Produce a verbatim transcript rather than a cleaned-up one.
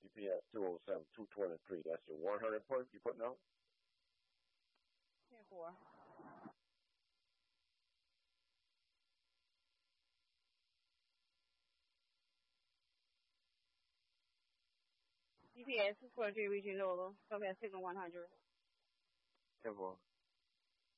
P S two oh seven, two twenty-three. That's your one hundred point you putting out? ten four. G P S two twenty-three reaching Lola. Come at signal one hundred. ten four.